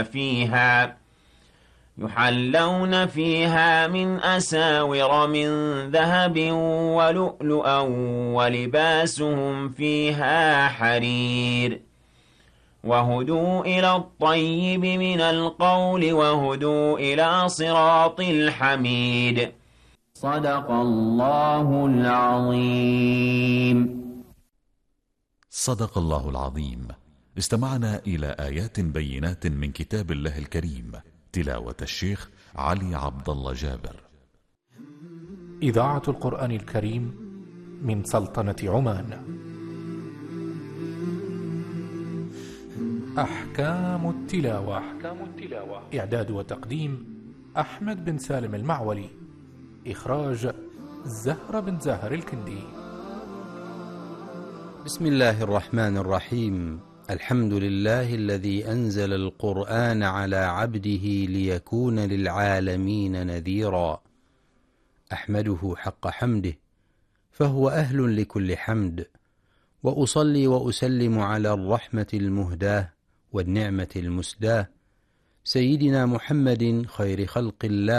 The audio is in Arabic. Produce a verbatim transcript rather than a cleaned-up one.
فيها يحلون فيها من أساور من ذهب ولؤلؤا ولباسهم فيها حرير وهدوا إلى الطيب من القول وهدوا إلى صراط الحميد صدق الله العظيم. صدق الله العظيم. استمعنا إلى آيات بينات من كتاب الله الكريم، تلاوة الشيخ علي عبد الله جابر. إذاعة القرآن الكريم من سلطنة عمان. أحكام التلاوة. أحكام التلاوة. إعداد وتقديم أحمد بن سالم المعولي. إخراج زهرة بن زاهر الكندي. بسم الله الرحمن الرحيم. الحمد لله الذي أنزل القرآن على عبده ليكون للعالمين نذيرا. أحمده حق حمده فهو أهل لكل حمد، وأصلي وأسلم على الرحمة المهداة والنعمة المسداة سيدنا محمد خير خلق الله